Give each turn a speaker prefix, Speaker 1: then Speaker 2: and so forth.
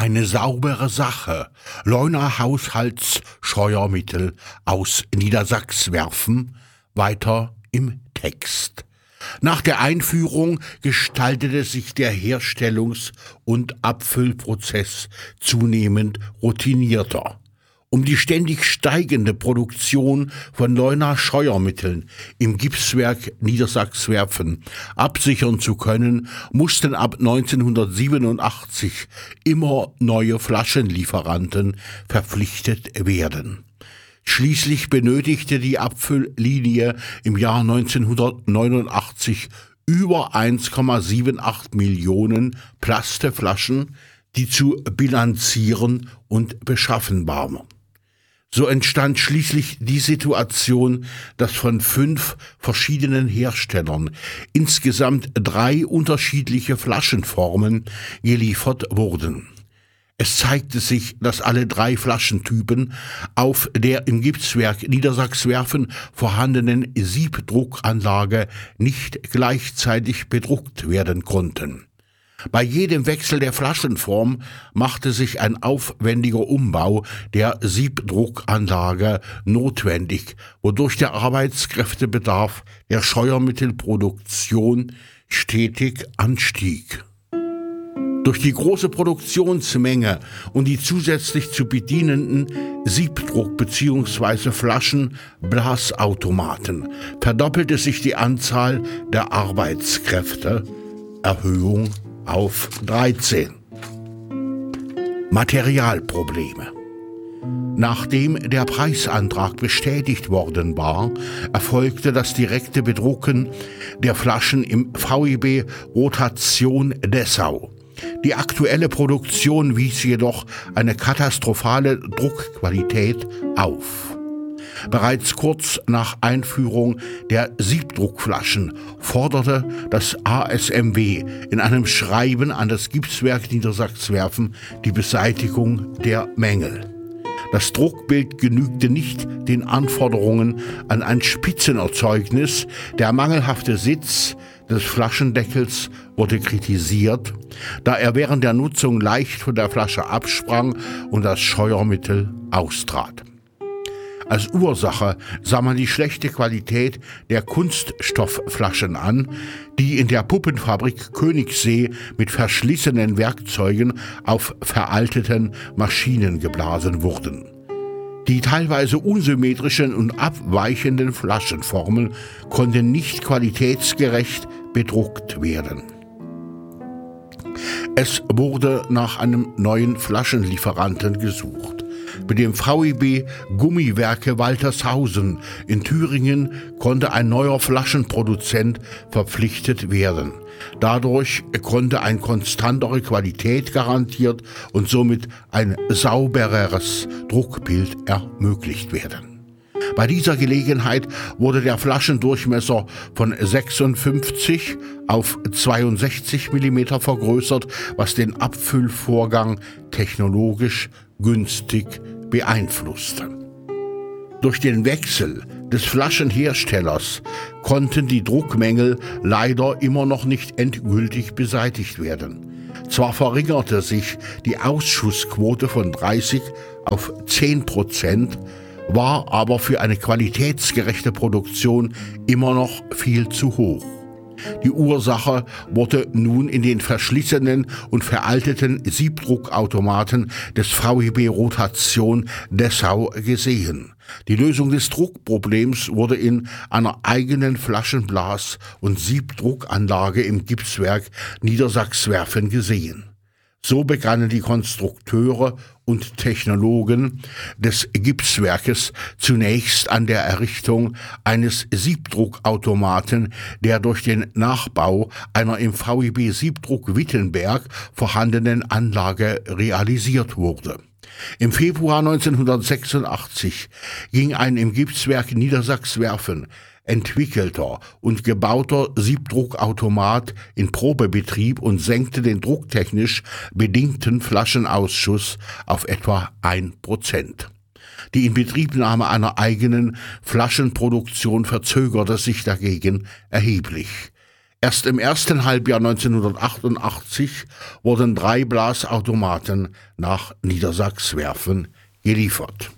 Speaker 1: Eine saubere Sache. Leuna Haushaltsscheuermittel aus Niedersachswerfen. Weiter im Text. Nach der Einführung gestaltete sich der Herstellungs- und Abfüllprozess zunehmend routinierter. Um die ständig steigende Produktion von Leuna-Scheuermitteln im Gipswerk Niedersachswerfen absichern zu können, mussten ab 1987 immer neue Flaschenlieferanten verpflichtet werden. Schließlich benötigte die Abfülllinie im Jahr 1989 über 1,78 Millionen Plasteflaschen, die zu bilanzieren und beschaffen waren. So entstand schließlich die Situation, dass von 5 verschiedenen Herstellern insgesamt 3 unterschiedliche Flaschenformen geliefert wurden. Es zeigte sich, dass alle 3 Flaschentypen auf der im Gipswerk Niedersachswerfen vorhandenen Siebdruckanlage nicht gleichzeitig bedruckt werden konnten. Bei jedem Wechsel der Flaschenform machte sich ein aufwendiger Umbau der Siebdruckanlage notwendig, wodurch der Arbeitskräftebedarf der Scheuermittelproduktion stetig anstieg. Durch die große Produktionsmenge und die zusätzlich zu bedienenden Siebdruck- bzw. Flaschenblasautomaten verdoppelte sich die Anzahl der Arbeitskräfte. Erhöhung auf 13. Materialprobleme. Nachdem der Preisantrag bestätigt worden war, erfolgte das direkte Bedrucken der Flaschen im VEB Rotation Dessau. Die aktuelle Produktion wies jedoch eine katastrophale Druckqualität auf. Bereits kurz nach Einführung der Siebdruckflaschen forderte das ASMW in einem Schreiben an das Gipswerk Niedersachswerfen die Beseitigung der Mängel. Das Druckbild genügte nicht den Anforderungen an ein Spitzenerzeugnis. Der mangelhafte Sitz des Flaschendeckels wurde kritisiert, da er während der Nutzung leicht von der Flasche absprang und das Scheuermittel austrat. Als Ursache sah man die schlechte Qualität der Kunststoffflaschen an, die in der Puppenfabrik Königssee mit verschlissenen Werkzeugen auf veralteten Maschinen geblasen wurden. Die teilweise unsymmetrischen und abweichenden Flaschenformen konnten nicht qualitätsgerecht bedruckt werden. Es wurde nach einem neuen Flaschenlieferanten gesucht. Bei dem VEB Gummiwerke Waltershausen in Thüringen konnte ein neuer Flaschenproduzent verpflichtet werden. Dadurch konnte eine konstantere Qualität garantiert und somit ein saubereres Druckbild ermöglicht werden. Bei dieser Gelegenheit wurde der Flaschendurchmesser von 56 auf 62 mm vergrößert, was den Abfüllvorgang technologisch günstig beeinflusste. Durch den Wechsel des Flaschenherstellers konnten die Druckmängel leider immer noch nicht endgültig beseitigt werden. Zwar verringerte sich die Ausschussquote von 30 auf 10%, war aber für eine qualitätsgerechte Produktion immer noch viel zu hoch. Die Ursache wurde nun in den verschlissenen und veralteten Siebdruckautomaten des VEB Rotation Dessau gesehen. Die Lösung des Druckproblems wurde in einer eigenen Flaschenblas- und Siebdruckanlage im Gipswerk Niedersachswerfen gesehen. So begannen die Konstrukteure und Technologen des Gipswerkes zunächst an der Errichtung eines Siebdruckautomaten, der durch den Nachbau einer im VEB Siebdruck Wittenberg vorhandenen Anlage realisiert wurde. Im Februar 1986 ging ein im Gipswerk Niedersachswerfen entwickelter und gebauter Siebdruckautomat in Probebetrieb und senkte den drucktechnisch bedingten Flaschenausschuss auf etwa 1%. Die Inbetriebnahme einer eigenen Flaschenproduktion verzögerte sich dagegen erheblich. Erst im ersten Halbjahr 1988 wurden 3 Blasautomaten nach Niedersachswerfen geliefert.